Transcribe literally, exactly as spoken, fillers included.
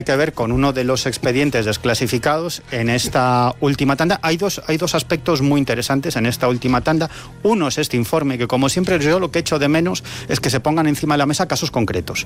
que ver con uno de los expedientes desclasificados en esta última tanda. Hay dos, hay dos aspectos muy interesantes en esta última tanda. Uno es este informe, que como siempre yo lo que echo de menos es que se pongan encima de la mesa casos concretos.